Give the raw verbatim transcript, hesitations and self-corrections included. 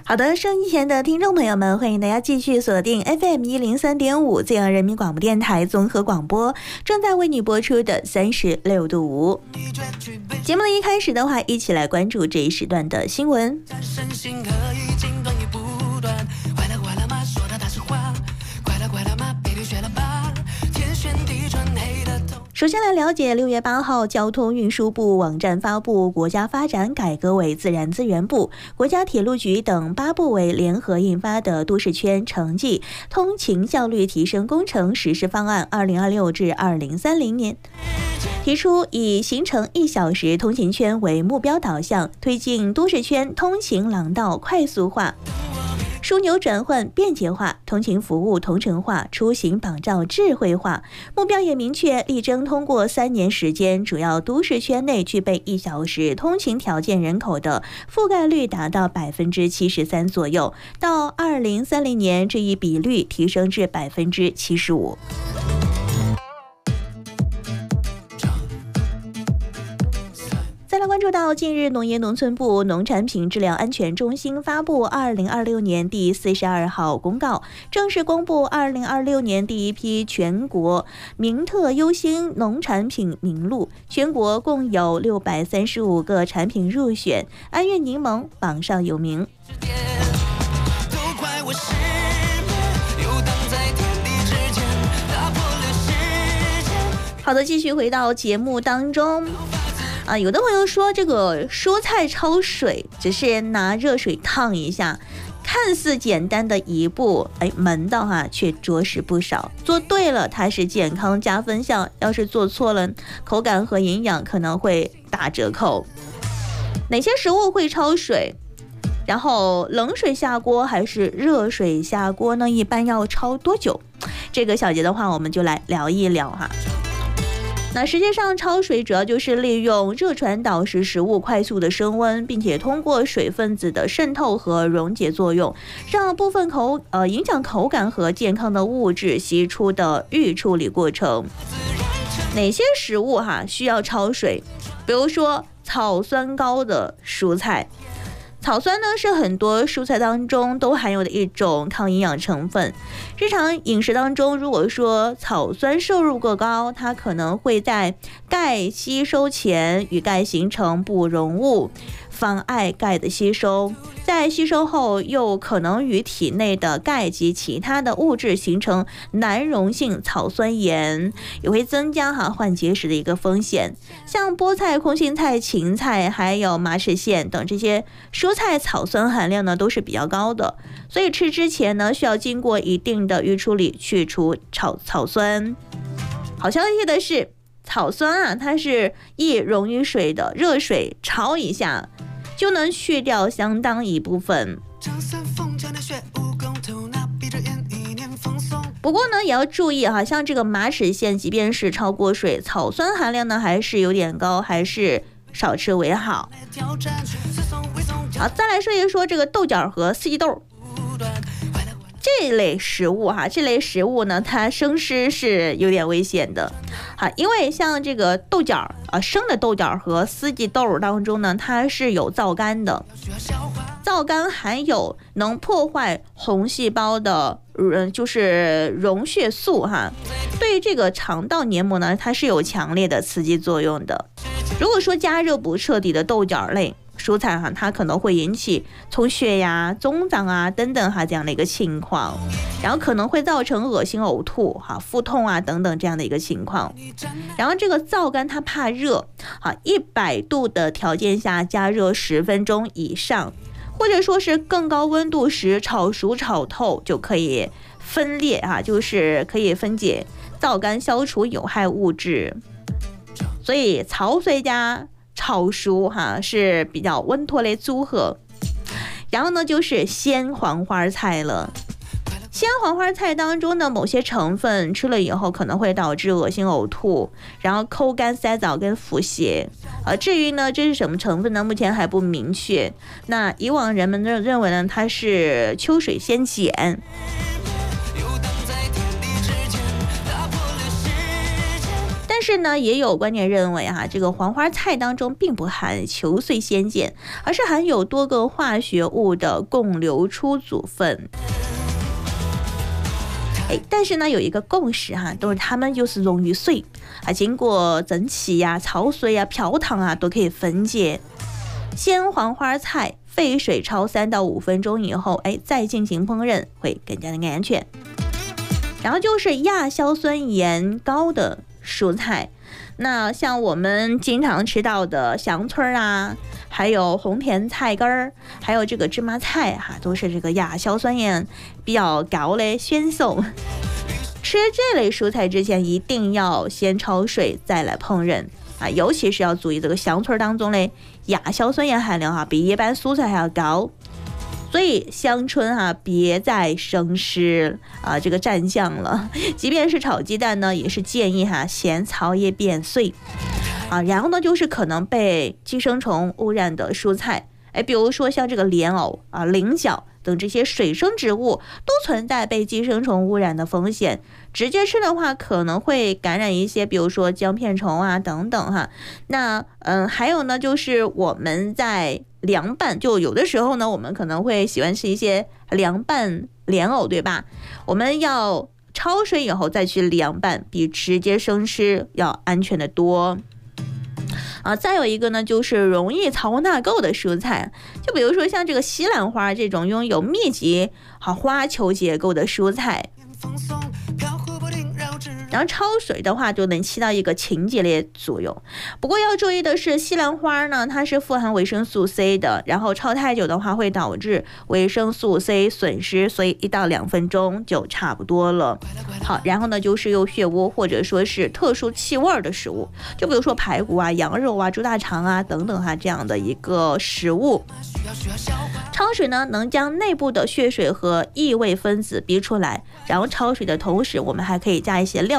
好的，收音机前的听众朋友们，欢迎大家继续锁定 F M 一零三点五自由人民广播电台综合广播，正在为你播出的三十六度五。节目的一开始的话，一起来关注这一时段的新闻。首先来了解，六月八号，交通运输部网站发布国家发展改革委、自然资源部、国家铁路局等八部委联合印发的都市圈城际通勤效率提升工程实施方案（二零二六至二零三零年），提出以形成一小时通勤圈为目标导向，推进都市圈通勤廊道快速化、枢纽转换便捷化，通勤服务同城化，出行保障智慧化。目标也明确，力争通过三年时间，主要都市圈内具备一小时通勤条件人口的覆盖率达到百分之七十三左右，到二零三零年这一比率提升至百分之七十五。再来关注到，近日农业农村部农产品质量安全中心发布二零二六年第四十二号公告，正式公布二零二六年第一批全国名特优星农产品名录，全国共有六百三十五个产品入选，安岳柠檬榜上有名。好的，继续回到节目当中。啊，有的朋友说这个蔬菜焯水只是拿热水烫一下，看似简单的一步，哎，门道哈却着实不少。做对了，它是健康加分项；要是做错了，口感和营养可能会打折扣。哪些食物会焯水？然后冷水下锅还是热水下锅呢？一般要焯多久？这个小节的话，我们就来聊一聊哈。那实际上焯水主要就是利用热传导使食物快速的升温，并且通过水分子的渗透和溶解作用，让部分口呃影响口感和健康的物质析出的预处理过程。哪些食物哈需要焯水？比如说草酸高的蔬菜。草酸呢是很多蔬菜当中都含有的一种抗营养成分。日常饮食当中，如果说草酸摄入过高，它可能会在钙吸收前与钙形成不溶物，妨碍钙的吸收，在吸收后又可能与体内的钙及其他的物质形成难溶性草酸盐，也会增加哈患结石的一个风险。像菠菜、空心菜、芹菜还有马齿苋等这些蔬菜草酸含量呢都是比较高的，所以吃之前呢需要经过一定的预处理，去除草草酸。好消息的是，草酸啊它是易溶于水的，热水焯一下就能去掉相当一部分。不过呢也要注意哈，像这个马齿苋即便是焯过水，草酸含量呢还是有点高，还是少吃为好。好，再来说一说这个豆角和四季豆这类食物哈，这类食物呢，它生吃是有点危险的，哈，因为像这个豆角啊，生的豆角和四季豆当中呢，它是有皂苷的，皂苷含有能破坏红细胞的，嗯，就是溶血素哈，对这个肠道黏膜呢，它是有强烈的刺激作用的。如果说加热不彻底的豆角类蔬菜哈，它可能会引起充血呀、肿胀啊等等哈这样的一个情况，然后可能会造成恶心、呕吐、哈腹痛啊等等这样的一个情况。然后这个皂苷它怕热，哈一百度的条件下加热十分钟以上，或者说是更高温度时炒熟炒透就可以分裂啊，就是可以分解皂苷，消除有害物质。所以焯水加炒熟哈是比较稳妥的组合。然后呢就是鲜黄花菜了，鲜黄花菜当中的某些成分吃了以后可能会导致恶心、呕吐，然后口干塞枣跟腹泻。呃，至于呢这是什么成分呢，目前还不明确。那以往人们认为呢它是秋水仙碱。但但是呢，也有观点认为哈、啊，这个黄花菜当中并不含球碎纤碱，而是含有多个化学物的共流出组分。哎，但是呢，有一个共识哈、啊，都是它们就是溶于水啊，经过蒸汽呀、焯水呀、漂烫啊，都可以分解。鲜黄花菜沸水焯三到五分钟以后，哎，再进行烹饪会更加的安全。然后就是亚硝酸盐高的蔬菜，那像我们经常吃到的香椿啊，还有红甜菜根儿，还有这个芝麻菜哈、啊，都是这个亚硝酸盐比较高的选手。吃这类蔬菜之前一定要先焯水再来烹饪啊，尤其是要注意这个香椿当中的亚硝酸盐含量哈、啊，比一般蔬菜还要高。所以香椿哈、啊，别再生吃啊，这个蘸酱了。即便是炒鸡蛋呢，也是建议哈、啊，先炒叶变碎啊。然后呢，就是可能被寄生虫污染的蔬菜，哎，比如说像这个莲藕啊、菱角等这些水生植物，都存在被寄生虫污染的风险。直接吃的话，可能会感染一些，比如说姜片虫啊等等哈。那嗯，还有呢，就是我们在凉拌，就有的时候呢，我们可能会喜欢吃一些凉拌莲藕，对吧？我们要焯水以后再去凉拌，比直接生吃要安全的多。啊，再有一个呢，就是容易槽纳垢的蔬菜，就比如说像这个西兰花这种拥有密集好花球结构的蔬菜。然后焯水的话就能起到一个清洁的作用。不过要注意的是，西兰花呢，它是富含维生素 C 的，然后焯太久的话会导致维生素 C 损失，所以一到两分钟就差不多了。好，然后呢就是有血污或者说是特殊气味的食物，就比如说排骨啊、羊肉啊、猪大肠啊等等哈、啊、这样的一个食物。焯水呢能将内部的血水和异味分子逼出来，然后焯水的同时，我们还可以加一些料。